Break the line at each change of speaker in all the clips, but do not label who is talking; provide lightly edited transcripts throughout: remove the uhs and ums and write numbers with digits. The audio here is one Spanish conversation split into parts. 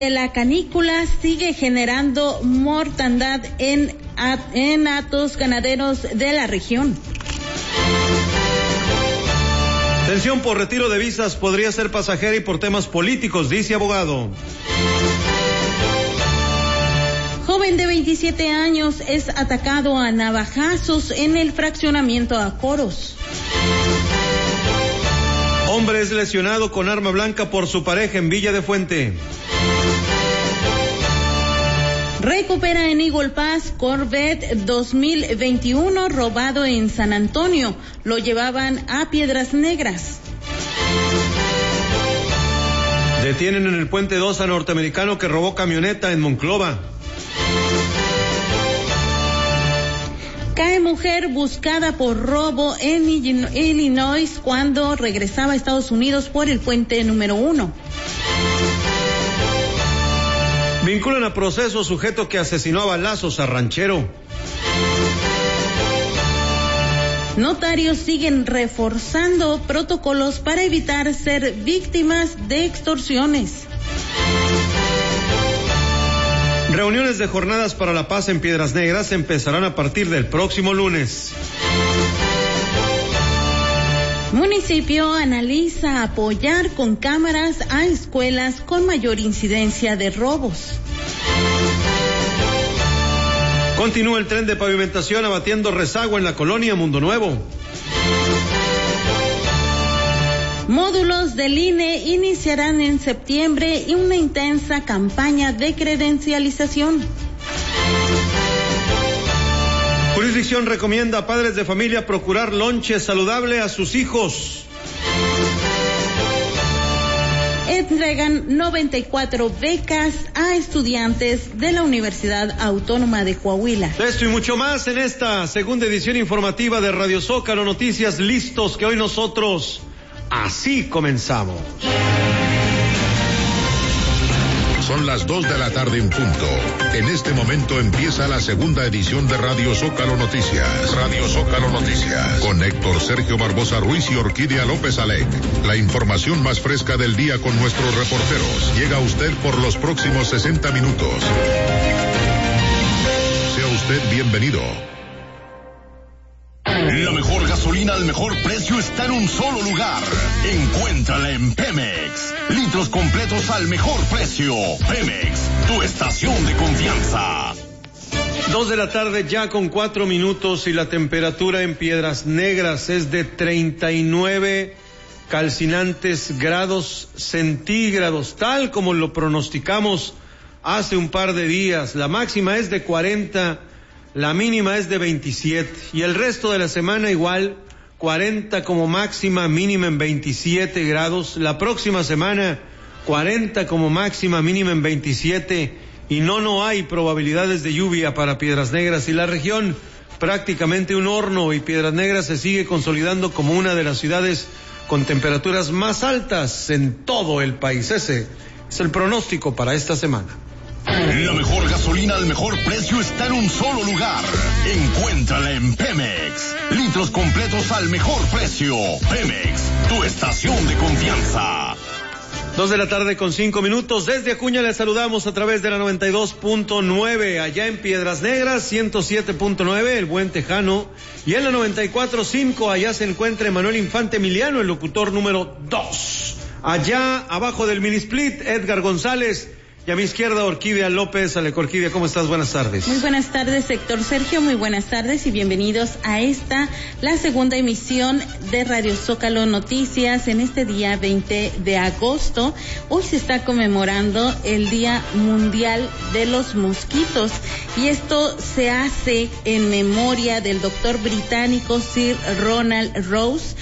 La canícula sigue generando mortandad en hatos ganaderos de la región.
Tensión por retiro de visas podría ser pasajera y por temas políticos, dice abogado.
Joven de 27 años es atacado a navajazos en el fraccionamiento Acoros.
Hombre es lesionado con arma blanca por su pareja en Villa de Fuente.
Recupera en Eagle Pass Corvette 2021 robado en San Antonio. Lo llevaban a Piedras Negras.
Detienen en el Puente 2 a norteamericano que robó camioneta en Monclova.
Cae mujer buscada por robo en Illinois cuando regresaba a Estados Unidos por el puente número 1.
Vinculan a proceso sujeto que asesinó a balazos a ranchero.
Notarios siguen reforzando protocolos para evitar ser víctimas de extorsiones.
Reuniones de jornadas para la paz en Piedras Negras empezarán a partir del próximo lunes.
Municipio analiza apoyar con cámaras a escuelas con mayor incidencia de robos.
Continúa el tren de pavimentación abatiendo rezago en la colonia Mundo Nuevo.
Módulos del INE iniciarán en septiembre y una intensa campaña de credencialización.
Jurisdicción recomienda a padres de familia procurar lonche saludable a sus hijos.
Entregan 94 becas a estudiantes de la Universidad Autónoma de Coahuila.
Esto y mucho más en esta segunda edición informativa de Radio Zócalo Noticias, listos que hoy nosotros así comenzamos.
Son las 2 de la tarde en punto. En este momento empieza la segunda edición de Radio Zócalo Noticias. Radio Zócalo Noticias. Con Héctor Sergio Barbosa Ruiz y Orquídea López Alec. La información más fresca del día con nuestros reporteros. Llega a usted por los próximos 60 minutos. Sea usted bienvenido.
La mejor gasolina al mejor precio está en un solo lugar. Encuéntrala en Pemex. Litros completos al mejor precio. Pemex, tu estación de confianza.
2 de la tarde ya con 4 minutos y la temperatura en Piedras Negras es de 39 calcinantes grados centígrados, tal como lo pronosticamos hace un par de días. La máxima es de 40. La mínima es de 27 y el resto de la semana igual, 40 como máxima, mínima en 27 grados. La próxima semana, 40 como máxima, mínima en 27 y no hay probabilidades de lluvia para Piedras Negras y la región. Prácticamente un horno y Piedras Negras se sigue consolidando como una de las ciudades con temperaturas más altas en todo el país. Ese es el pronóstico para esta semana.
La mejor gasolina al mejor precio está en un solo lugar. Encuéntrala en Pemex. Litros completos al mejor precio. Pemex, tu estación de confianza.
2 de la tarde con 5 minutos. Desde Acuña les saludamos a través de la 92.9. Allá en Piedras Negras, 107.9, el Buen Tejano. Y en la 94.5, allá se encuentra Emanuel Infante Emiliano, el locutor número 2. Allá abajo del minisplit, Edgar González. Y a mi izquierda, Orquídea López. Alec, Orquídea, ¿cómo estás? Buenas tardes.
Muy buenas tardes, Héctor Sergio. Muy buenas tardes y bienvenidos a la segunda emisión de Radio Zócalo Noticias en este día 20 de agosto. Hoy se está conmemorando el Día Mundial de los Mosquitos y esto se hace en memoria del doctor británico Sir Ronald Rose,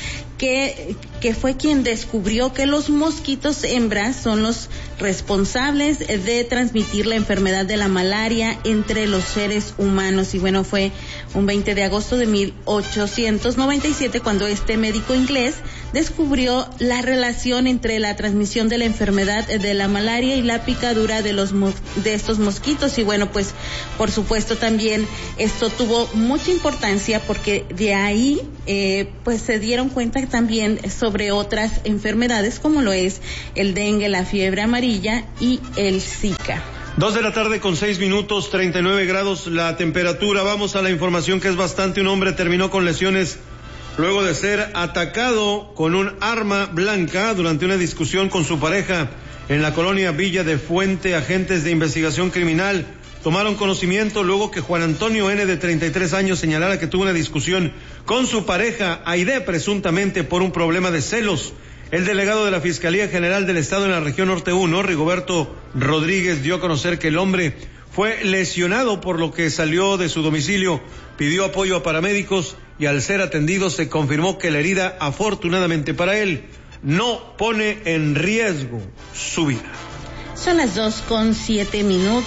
que fue quien descubrió que los mosquitos hembras son los responsables de transmitir la enfermedad de la malaria entre los seres humanos. Y bueno, fue un 20 de agosto de 1897 cuando este médico inglés descubrió la relación entre la transmisión de la enfermedad de la malaria y la picadura de estos mosquitos. Y bueno, pues por supuesto también esto tuvo mucha importancia porque de ahí pues se dieron cuenta también sobre otras enfermedades como lo es el dengue, la fiebre amarilla y el Zika.
2:06 p.m, 39 grados la temperatura. Vamos a la información que es bastante. Un hombre terminó con lesiones luego de ser atacado con un arma blanca durante una discusión con su pareja en la colonia Villa de Fuente. Agentes de investigación criminal tomaron conocimiento luego que Juan Antonio N., de 33 años, señalara que tuvo una discusión con su pareja Aide, presuntamente por un problema de celos. El delegado de la Fiscalía General del Estado en la región Norte 1, Rigoberto Rodríguez, dio a conocer que el hombre fue lesionado, por lo que salió de su domicilio, pidió apoyo a paramédicos y al ser atendido se confirmó que la herida, afortunadamente para él, no pone en riesgo su vida.
Son las 2:07 p.m,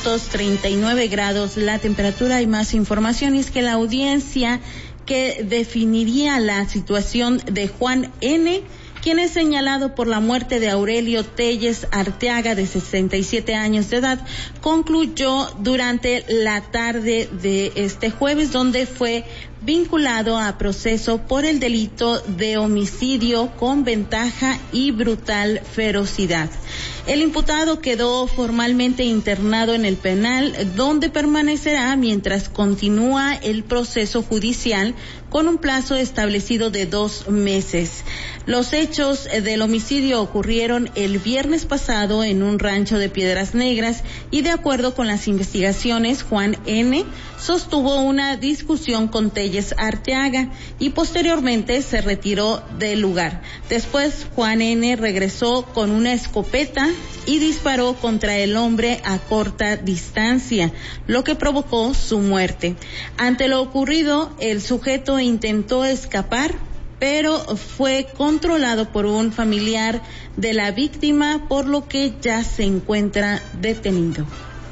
39 grados la temperatura. Hay más información y es que la audiencia que definiría la situación de Juan N., quien es señalado por la muerte de Aurelio Telles Arteaga, de 67 años de edad, concluyó durante la tarde de este jueves, donde fue vinculado a proceso por el delito de homicidio con ventaja y brutal ferocidad. El imputado quedó formalmente internado en el penal, donde permanecerá mientras continúa el proceso judicial con un plazo establecido de 2 meses. Los hechos del homicidio ocurrieron el viernes pasado en un rancho de Piedras Negras y, de acuerdo con las investigaciones, Juan N. sostuvo una discusión con Telles Arteaga y posteriormente se retiró del lugar. Después, Juan N. regresó con una escopeta y disparó contra el hombre a corta distancia, lo que provocó su muerte. Ante lo ocurrido, el sujeto intentó escapar, pero fue controlado por un familiar de la víctima, por lo que ya se encuentra detenido.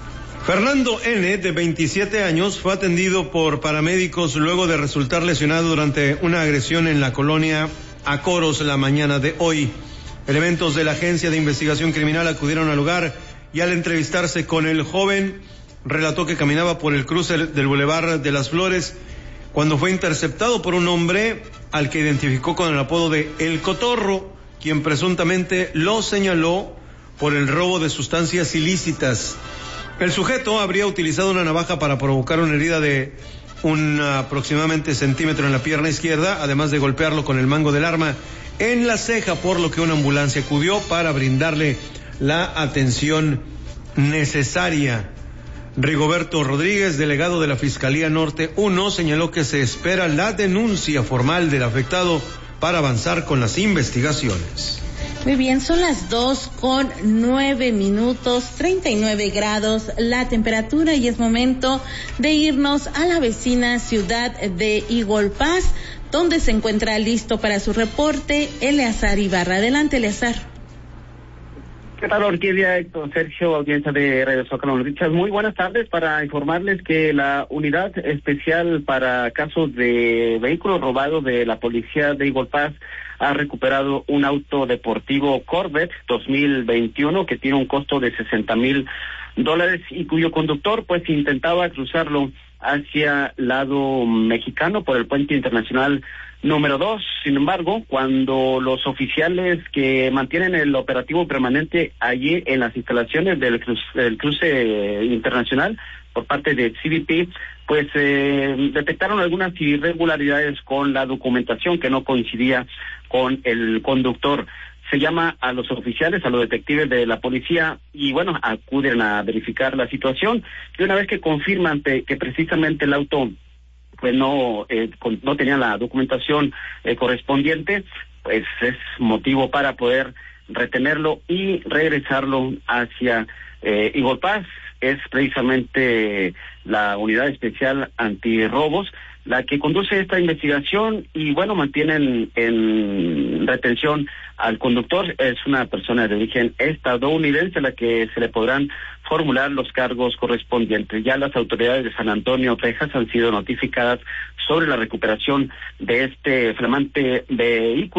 Fernando N., de 27 años, fue atendido por paramédicos luego de resultar lesionado durante una agresión en la colonia Acoros la mañana de hoy. Elementos de la Agencia de Investigación Criminal acudieron al lugar y, al entrevistarse con el joven, relató que caminaba por el cruce del Boulevard de las Flores cuando fue interceptado por un hombre al que identificó con el apodo de El Cotorro, quien presuntamente lo señaló por el robo de sustancias ilícitas. El sujeto habría utilizado una navaja para provocar una herida de un aproximadamente centímetro en la pierna izquierda, además de golpearlo con el mango del arma en la ceja, por lo que una ambulancia acudió para brindarle la atención necesaria. Rigoberto Rodríguez, delegado de la Fiscalía Norte 1, señaló que se espera la denuncia formal del afectado para avanzar con las investigaciones.
Muy bien, son las 2:09 p.m, 39 grados la temperatura, y es momento de irnos a la vecina ciudad de Eagle Pass, donde se encuentra listo para su reporte Eleazar Ibarra. Adelante, Eleazar.
¿Qué tal, Orquídea, Héctor, Sergio, audiencia de Radio Zócalo Noticias? Muy buenas tardes, para informarles que la unidad especial para casos de vehículos robados de la policía de Eagle Pass ha recuperado un auto deportivo Corvette 2021 que tiene un costo de $60,000 y cuyo conductor pues intentaba cruzarlo hacia lado mexicano por el puente internacional número 2. Sin embargo, cuando los oficiales que mantienen el operativo permanente allí en las instalaciones del cruce internacional por parte de CBP, pues detectaron algunas irregularidades con la documentación que no coincidía con el conductor. Se llama a los oficiales, a los detectives de la policía, y bueno, acuden a verificar la situación, y una vez que confirman que precisamente el auto pues no tenía la documentación correspondiente, pues es motivo para poder retenerlo y regresarlo hacia Eagle Pass. Es precisamente la unidad especial antirrobos la que conduce esta investigación, y bueno, mantienen en retención al conductor. Es una persona de origen estadounidense a la que se le podrán formular los cargos correspondientes. Ya las autoridades de San Antonio, Texas, han sido notificadas sobre la recuperación de este flamante vehículo,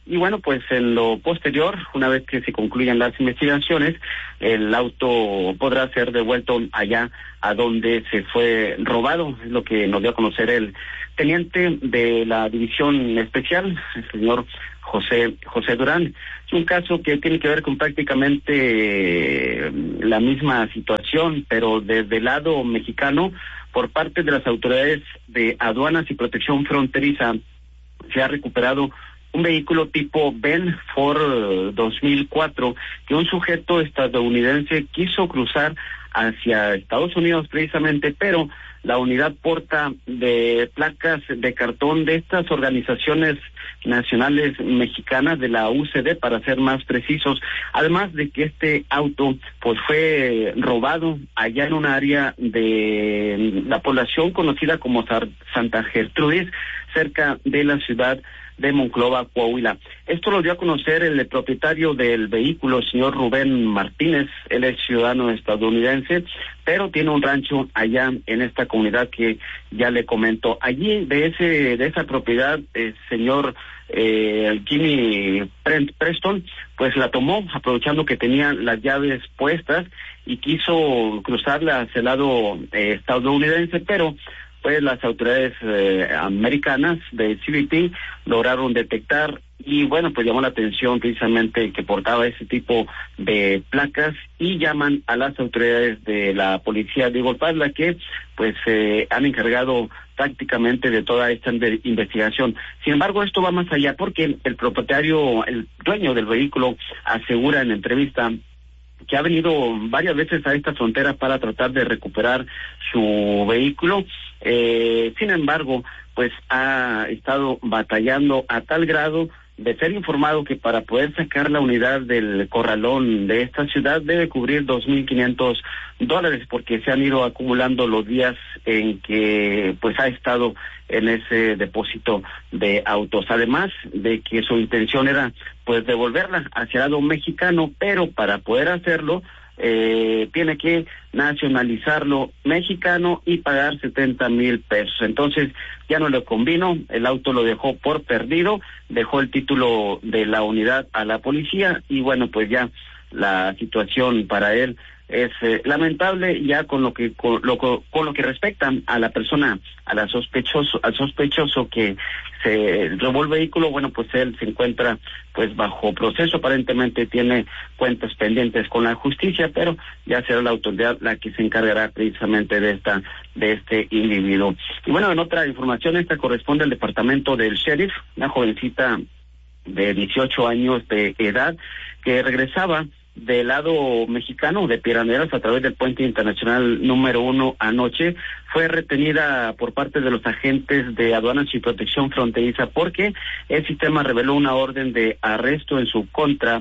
Y bueno, pues en lo posterior, una vez que se concluyan las investigaciones, el auto podrá ser devuelto allá a donde se fue robado, es lo que nos dio a conocer el teniente de la división especial, el señor José Durán. Es un caso que tiene que ver con prácticamente la misma situación, pero desde el lado mexicano, por parte de las autoridades de aduanas y protección fronteriza, se ha recuperado un vehículo tipo Ben Ford 2004 que un sujeto estadounidense quiso cruzar hacia Estados Unidos precisamente, pero la unidad porta de placas de cartón de estas organizaciones nacionales mexicanas de la UCD, para ser más precisos, además de que este auto pues fue robado allá en un área de la población conocida como Santa Gertrudis, cerca de la ciudad de Monclova, Coahuila. Esto lo dio a conocer el propietario del vehículo, el señor Rubén Martínez. Él es ciudadano estadounidense, pero tiene un rancho allá en esta comunidad que ya le comento. Allí de esa propiedad, señor Jimmy Preston, pues la tomó aprovechando que tenía las llaves puestas y quiso cruzarla hacia el lado estadounidense, pero pues las autoridades americanas de CBP lograron detectar y bueno, pues llamó la atención precisamente que portaba ese tipo de placas y llaman a las autoridades de la policía de Igolpazla que pues han encargado prácticamente de toda esta investigación. Sin embargo, esto va más allá porque el propietario, el dueño del vehículo, asegura en entrevista que ha venido varias veces a esta frontera para tratar de recuperar su vehículo. Sin embargo, pues ha estado batallando a tal grado de ser informado que para poder sacar la unidad del corralón de esta ciudad debe cubrir $2,500 porque se han ido acumulando los días en que pues ha estado en ese depósito de autos, además de que su intención era pues devolverla hacia el lado mexicano, pero para poder hacerlo tiene que nacionalizarlo mexicano y pagar 70,000 pesos. Entonces ya no le convino, el auto lo dejó por perdido, dejó el título de la unidad a la policía y bueno, pues ya la situación para él es lamentable. Ya con lo que respecta a la persona, al sospechoso que se robó el vehículo, bueno, pues él se encuentra pues bajo proceso, aparentemente tiene cuentas pendientes con la justicia, pero ya será la autoridad la que se encargará precisamente de este individuo. Y bueno, en otra información, esta corresponde al departamento del sheriff, una jovencita de 18 años de edad que regresaba del lado mexicano de Piedras a través del puente internacional número 1 anoche, fue retenida por parte de los agentes de aduanas y protección fronteriza porque el sistema reveló una orden de arresto en su contra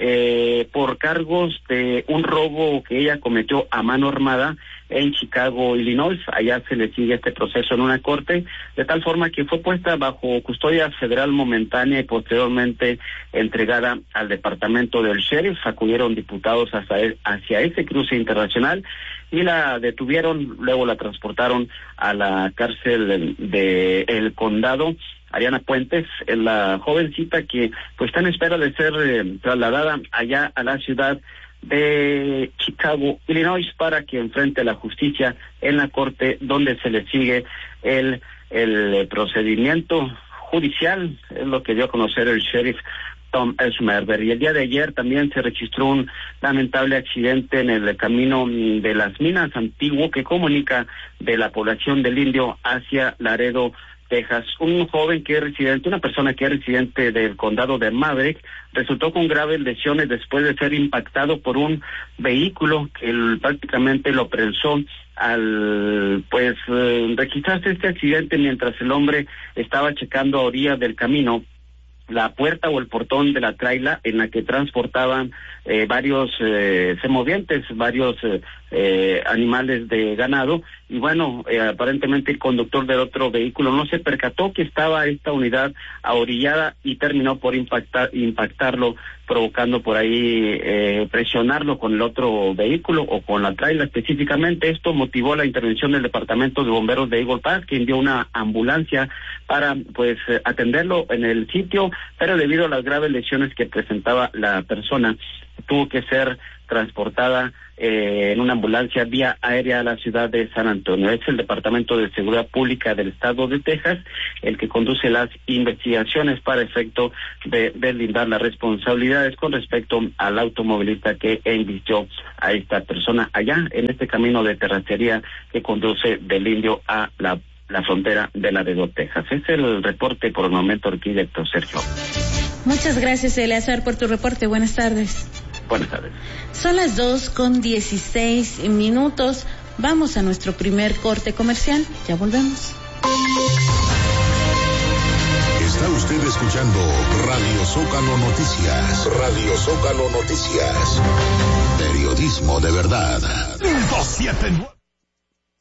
por cargos de un robo que ella cometió a mano armada en Chicago, Illinois. Allá se le sigue este proceso en una corte, de tal forma que fue puesta bajo custodia federal momentánea y posteriormente entregada al departamento del sheriff. Acudieron diputados hacia ese cruce internacional y la detuvieron, luego la transportaron a la cárcel de el condado. Ariana Puentes es la jovencita que pues está en espera de ser trasladada allá a la ciudad de Chicago, Illinois, para que enfrente la justicia en la corte donde se le sigue el procedimiento judicial, es lo que dio a conocer el sheriff Tom Schmerber. Y el día de ayer también se registró un lamentable accidente en el camino de las Minas antiguo que comunica de la población del Indio hacia Laredo, Texas. Un joven que es residente, una persona que es residente del condado de Maverick, resultó con graves lesiones después de ser impactado por un vehículo que prácticamente lo prensó al registrarse este accidente mientras el hombre estaba checando a orillas del camino la puerta o el portón de la traila en la que transportaban varios semovientes, varios animales de ganado, y bueno, aparentemente el conductor del otro vehículo no se percató que estaba esta unidad ahorillada y terminó por impactarlo provocando por ahí presionarlo con el otro vehículo o con la traila específicamente. Esto motivó la intervención del Departamento de Bomberos de Eagle Pass, que envió una ambulancia para pues atenderlo en el sitio, pero debido a las graves lesiones que presentaba la persona, tuvo que ser transportada en una ambulancia vía aérea a la ciudad de San Antonio. Es el Departamento de Seguridad Pública del Estado de Texas el que conduce las investigaciones para efecto de deslindar las responsabilidades con respecto al automovilista que embistió a esta persona allá en este camino de terracería que conduce del Indio a la frontera de Laredo, Texas. Es el reporte por el momento, Orquídea, Héctor Sergio.
Muchas gracias, Eleazar, por tu reporte. Buenas tardes.
Buenas tardes.
Son las 2:16. Vamos a nuestro primer corte comercial. Ya volvemos.
Está usted escuchando Radio Zócalo Noticias. Radio Zócalo Noticias. Periodismo de verdad.
579